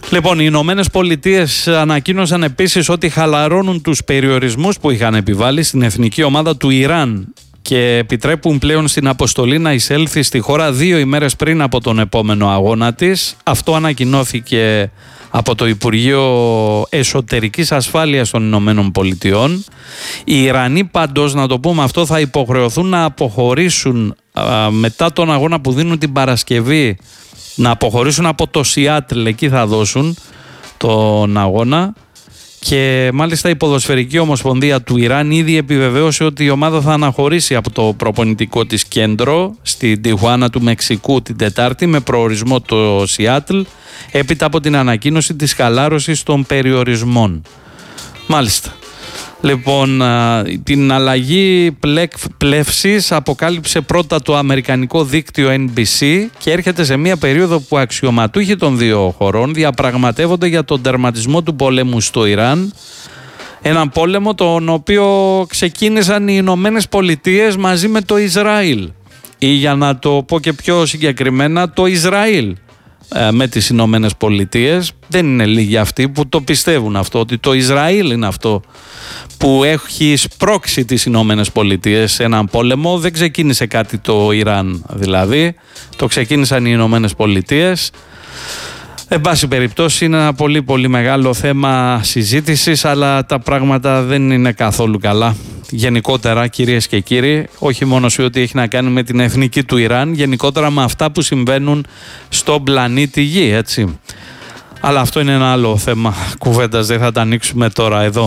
Λοιπόν, οι Ηνωμένες Πολιτείες ανακοίνωσαν επίσης ότι χαλαρώνουν τους περιορισμούς που είχαν επιβάλει στην εθνική ομάδα του Ιράν και επιτρέπουν πλέον στην αποστολή να εισέλθει στη χώρα 2 ημέρες πριν από τον επόμενο αγώνα της. Αυτό ανακοινώθηκε από το Υπουργείο Εσωτερικής Ασφάλειας των Ηνωμένων Πολιτειών. Οι Ιρανοί πάντως, να το πούμε αυτό, θα υποχρεωθούν να αποχωρήσουν μετά τον αγώνα που δίνουν την Παρασκευή, να αποχωρήσουν από το Σιάτλ, εκεί θα δώσουν τον αγώνα. Και μάλιστα η Ποδοσφαιρική Ομοσπονδία του Ιράν ήδη επιβεβαίωσε ότι η ομάδα θα αναχωρήσει από το προπονητικό της κέντρο στη Τιχουάνα του Μεξικού την Τετάρτη με προορισμό το Σιάτλ, έπειτα από την ανακοίνωση της χαλάρωσης των περιορισμών. Μάλιστα. Λοιπόν, την αλλαγή πλεύσης αποκάλυψε πρώτα το αμερικανικό δίκτυο NBC και έρχεται σε μια περίοδο που αξιωματούχοι των δύο χωρών διαπραγματεύονται για τον τερματισμό του πολέμου στο Ιράν. Έναν πόλεμο τον οποίο ξεκίνησαν οι Ηνωμένες Πολιτείες μαζί με το Ισραήλ. Ή για να το πω και πιο συγκεκριμένα, το Ισραήλ με τις Ηνωμένες Πολιτείες. Δεν είναι λίγοι αυτοί που το πιστεύουν αυτό, ότι το Ισραήλ είναι αυτό που έχει σπρώξει τις Ηνωμένες Πολιτείες σε έναν πόλεμο. Δεν ξεκίνησε κάτι το Ιράν δηλαδή, το ξεκίνησαν οι Ηνωμένες Πολιτείες. Εν πάση περιπτώσει είναι ένα πολύ πολύ μεγάλο θέμα συζήτησης, αλλά τα πράγματα δεν είναι καθόλου καλά. Γενικότερα, κυρίες και κύριοι, όχι μόνο σε ό,τι έχει να κάνει με την εθνική του Ιράν, γενικότερα με αυτά που συμβαίνουν στον πλανήτη Γη, έτσι. Αλλά αυτό είναι ένα άλλο θέμα κουβέντας, δεν θα τα ανοίξουμε τώρα εδώ.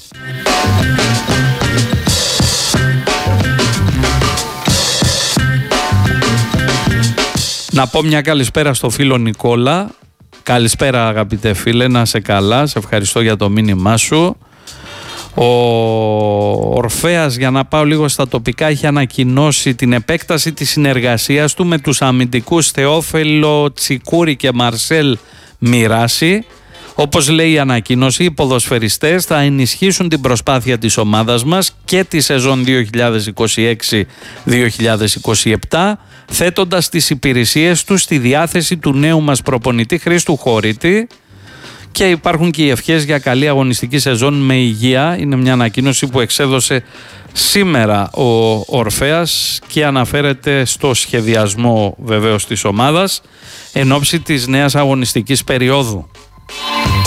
Να πω μια καλησπέρα στο φίλο Νικόλα. Καλησπέρα αγαπητέ φίλε, να σε καλά, σε ευχαριστώ για το μήνυμά σου. Ο Ορφέας, για να πάω λίγο στα τοπικά, έχει ανακοινώσει την επέκταση της συνεργασίας του με τους αμυντικούς Θεόφελο Τσικούρη και Μαρσέλ Μοιράση. Όπως λέει η ανακοίνωση, οι ποδοσφαιριστές θα ενισχύσουν την προσπάθεια της ομάδας μας και τη σεζόν 2026-2027, θέτοντας τις υπηρεσίες τους στη διάθεση του νέου μας προπονητή Χρήστου Χωρίτη, και υπάρχουν και οι ευχές για καλή αγωνιστική σεζόν με υγεία. Είναι μια ανακοίνωση που εξέδωσε σήμερα ο Ορφέας και αναφέρεται στο σχεδιασμό βεβαίως της ομάδας εν ώψη της νέας αγωνιστικής περίοδου.